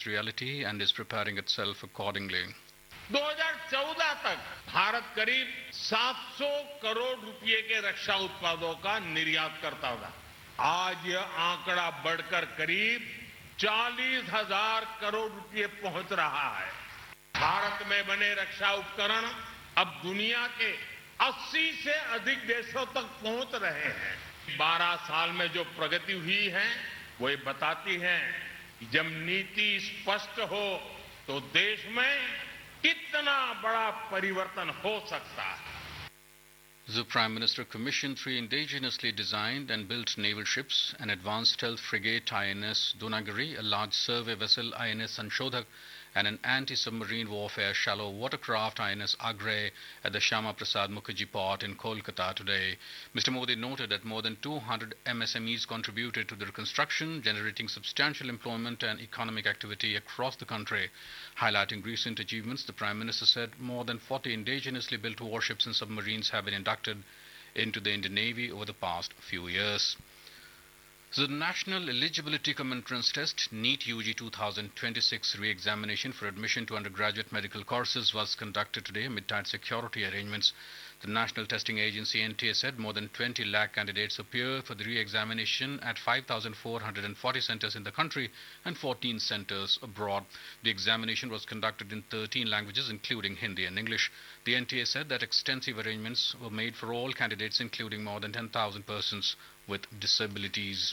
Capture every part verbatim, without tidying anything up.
faced reality and is preparing itself accordingly. दो हज़ार चौदह तक भारत करीब सात सौ करोड़ रुपए के रक्षा उत्पादों का निर्यात करता था। आज यह आंकड़ा बढ़कर करीब चालीस हजार करोड़ रुपए पहुंच रहा है। भारत में बने रक्षा उपकरण अब दुनिया के अस्सी से अधिक देशों तक पहुंच रहे हैं। बारह साल में जो प्रगति हुई है वो ये बताती है कि जब नीति स्पष्ट हो तो देश में कितना बड़ा परिवर्तन हो सकता है। The Prime Minister commissioned three indigenously designed and built naval ships, an advanced stealth frigate I N S Dunagiri, a large survey vessel I N S Anshodhak, and an anti-submarine warfare shallow watercraft I N S Agre at the Shyama Prasad Mukherjee port in Kolkata today. Mister Modi noted that more than two hundred M S M Es contributed to the reconstruction, generating substantial employment and economic activity across the country. Highlighting recent achievements, the Prime Minister said more than forty indigenously built warships and submarines have been inducted into the Indian Navy over the past few years. So the National Eligibility Cum Entrance Test NEET U G twenty twenty-six re-examination for admission to undergraduate medical courses was conducted today amid tight security arrangements. The National Testing Agency N T A said more than twenty lakh candidates appeared for the re-examination at five thousand four hundred forty centers in the country and fourteen centers abroad. The examination was conducted in thirteen languages including Hindi and English. The N T A said that extensive arrangements were made for all candidates including more than ten thousand persons with disabilities.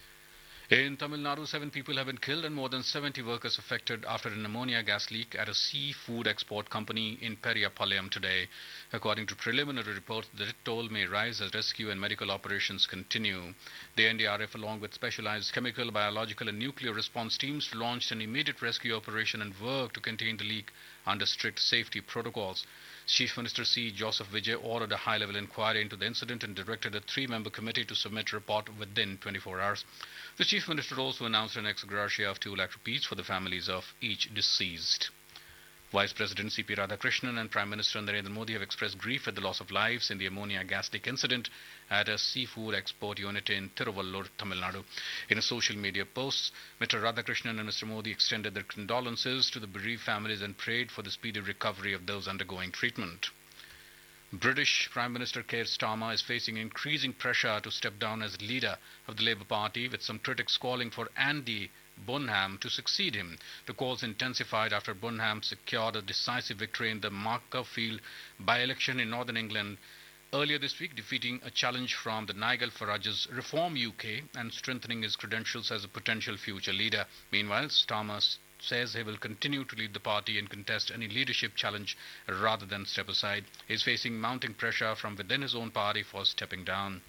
In Tamil Nadu, seven people have been killed and more than seventy workers affected after an ammonia gas leak at a seafood export company in Periyapalayam today. According to preliminary reports, the toll may rise as rescue and medical operations continue. The N D R F, along with specialized chemical, biological and nuclear response teams, launched an immediate rescue operation and worked to contain the leak under strict safety protocols. Chief Minister C. Joseph Vijay ordered a high-level inquiry into the incident and directed a three-member committee to submit a report within twenty-four hours. The Chief Minister also announced an ex gratia of two lakh rupees for the families of each deceased. Vice President C P Radhakrishnan and Prime Minister Narendra Modi have expressed grief at the loss of lives in the ammonia gas leak incident at a seafood export unit in Tiruvallur, Tamil Nadu. In a social media post, Mister Radhakrishnan and Mister Modi extended their condolences to the bereaved families and prayed for the speedy recovery of those undergoing treatment. British Prime Minister Keir Starmer is facing increasing pressure to step down as leader of the Labour Party, with some critics calling for Andy Burnham to succeed him. The calls intensified after Burnham secured a decisive victory in the Macclesfield by-election in Northern England earlier this week, defeating a challenge from the Nigel Farage's Reform U K and strengthening his credentials as a potential future leader. Meanwhile, Starmer says he will continue to lead the party and contest any leadership challenge rather than step aside. He is facing mounting pressure from within his own party for stepping down.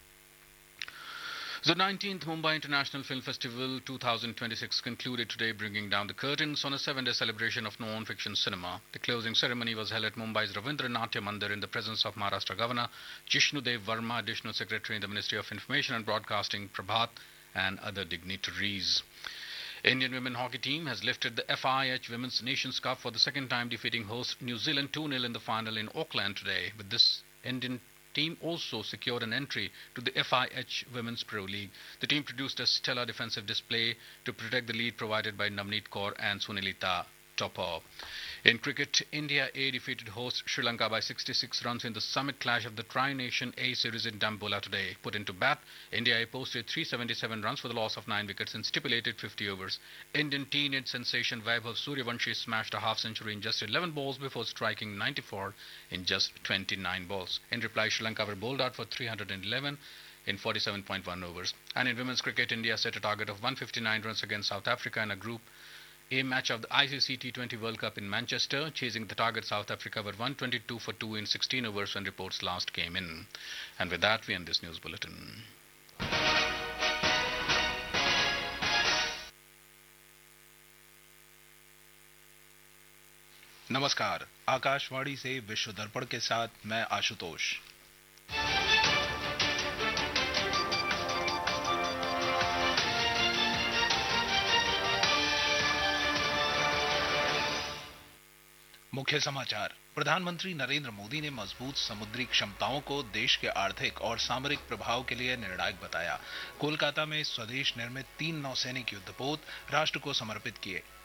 The nineteenth Mumbai International Film Festival twenty twenty-six concluded today, bringing down the curtains on a seven-day celebration of non-fiction cinema. The closing ceremony was held at Mumbai's Ravindra Natya Mandir in the presence of Maharashtra Governor Jishnudev Verma, Additional Secretary in the Ministry of Information and Broadcasting Prabhat, and other dignitaries. Indian women hockey team has lifted the F I H Women's Nations Cup for the second time, defeating host New Zealand two nil in the final in Auckland today. With this, Indian team also secured an entry to the F I H Women's Pro League. The team produced a stellar defensive display to protect the lead provided by Navneet Kaur and Sunilita Topper. In cricket, India A defeated host Sri Lanka by sixty-six runs in the summit clash of the Tri-Nation A series in Dambulla today. Put into bat, India A posted three hundred seventy-seven runs for the loss of nine wickets in stipulated fifty overs. Indian teenage sensation Vaibhav Suryavanshi smashed a half-century in just eleven balls before striking ninety-four in just twenty-nine balls. In reply, Sri Lanka were bowled out for three hundred eleven in forty-seven point one overs. And in women's cricket, India set a target of one hundred fifty-nine runs against South Africa in a Group A match of the I C C T twenty World Cup in Manchester. Chasing the target, South Africa were one hundred twenty-two for two in sixteen overs when reports last came in. And with that, we end this news bulletin. नमस्कार, आकाशवाणी से विश्व दर्पण के साथ मैं आशुतोष। मुख्य समाचार। प्रधानमंत्री नरेंद्र मोदी ने मजबूत समुद्री क्षमताओं को देश के आर्थिक और सामरिक प्रभाव के लिए निर्णायक बताया। कोलकाता में स्वदेश निर्मित तीन नौसैनिक युद्धपोत राष्ट्र को समर्पित किए।